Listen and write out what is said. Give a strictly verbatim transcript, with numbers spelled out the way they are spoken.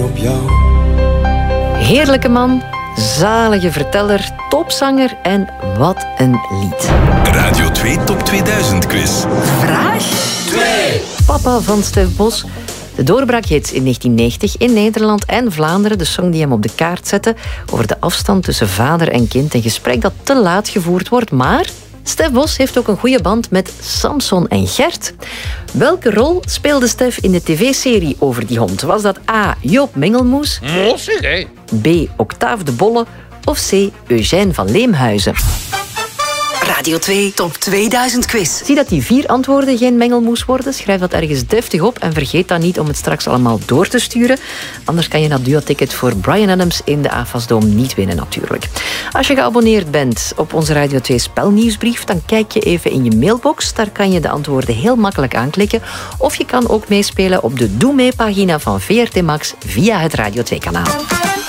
Op jou. Heerlijke man, zalige verteller, topzanger en wat een lied. Radio twee Top tweeduizend quiz. Vraag twee. Papa van Stef Bos. De doorbraakhits in negentien negentig in Nederland en Vlaanderen. De song die hem op de kaart zette over de afstand tussen vader en kind. Een gesprek dat te laat gevoerd wordt, maar Stef Bos heeft ook een goede band met Samson en Gert. Welke rol speelde Stef in de tv-serie over die hond? Was dat A. Joop Mengelmoes, B. Octave de Bolle of C. Eugène van Leemhuizen? Radio twee Top tweeduizend quiz. Zie dat die vier antwoorden geen mengelmoes worden. Schrijf dat ergens deftig op en vergeet dan niet om het straks allemaal door te sturen. Anders kan je dat duo-ticket voor Bryan Adams in de A F A S-doom niet winnen natuurlijk. Als je geabonneerd bent op onze Radio twee spelnieuwsbrief, dan kijk je even in je mailbox. Daar kan je de antwoorden heel makkelijk aanklikken. Of je kan ook meespelen op de Doe Mee-pagina van V R T Max via het Radio twee-kanaal.